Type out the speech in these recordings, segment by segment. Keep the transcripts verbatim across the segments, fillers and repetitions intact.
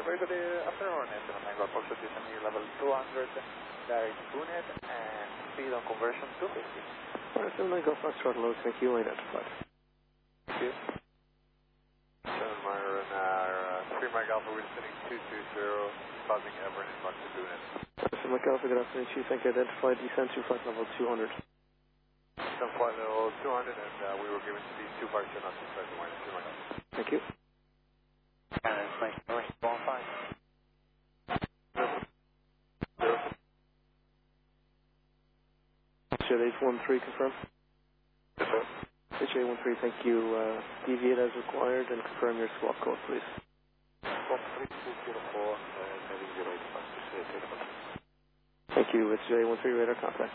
very good uh, afternoon. It's an Mango Fox Disney level two hundred, direct Tunet, and speed on conversion two fifty. Alright, so Mango Fox Shuttle, thank you, identified. Thank you. seven Mile and uh, three Mike Alpha, we're sitting two two zero, causing Everett in Fox Tunet. So Mike Alpha, good afternoon, Chief, thank you, identified, descent to flight level two hundred. Some flight level two hundred, and uh, we were given to be two parts not to flight one, two Mike Alpha. Thank you. And it's Mike North, ball five. H eight one three, confirm. Yes, sir. H eight one three, thank you. Uh, deviate as required and confirm your squawk code, please. one three two zero four, and heading zero eight five six eight eight one. Thank you. H eight one three, radar contact.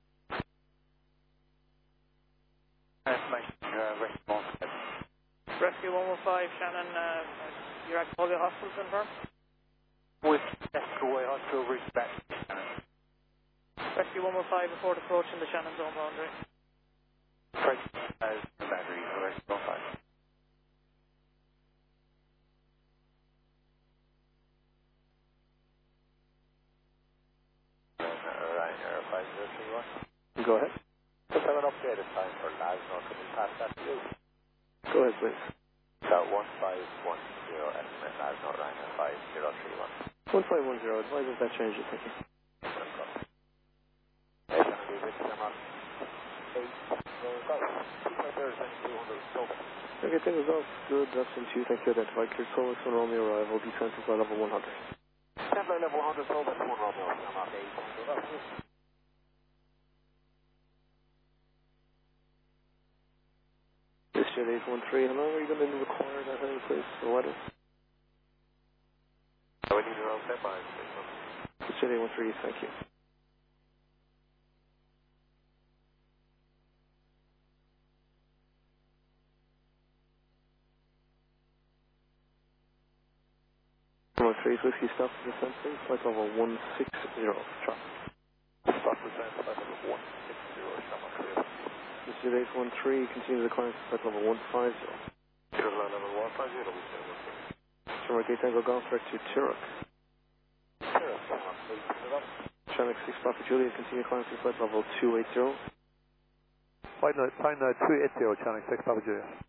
And Mike, uh, response. Rescue one one five, Shannon, uh, you're at Colga Hospital, confirm? With Escaway Hospital, reach back. Rescue one one five, report approaching the Shannon zone boundary. Right, as the battery, Rescue one five. Ryanair five zero three one. Go ahead. Just have an updated time for Lasno. Can we pass that to you? Go ahead, please. So one five one zero, estimate Lasno, Ryanair five zero three one. one five one zero, advise if that changes, thank you. Okay, things off. Good, that's in two, thank you, identified. Clear Solus one Romeo arrival, descent to flight level one hundred. Descent level one hundred, Solus one Romeo, Samar eight. This jet eight one three, how long are you going to require that any place for weather? So we need to roll step by, please. This jet eight one three, thank you. one three, whiskey stop descent, please, flight level one six zero, traffic. Stop descent, flight level one six zero, Samar clear. This jet eight one three, continue the climb to flight level one five zero. Zero level one five zero, we say one six. Summer Gate Tango Golf back to Turok. Turok, Samar, please, put it up. Channel six Papa Juliet, continue climb to flight level two eight zero. Flight nine two eight zero, Channel six Papa Juliet.